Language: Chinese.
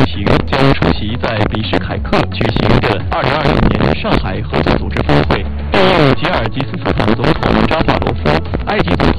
一行将出席在比什凯克举行的2026年上海合作组织峰会，并与吉尔吉斯斯坦总统扎瓦罗夫、埃及总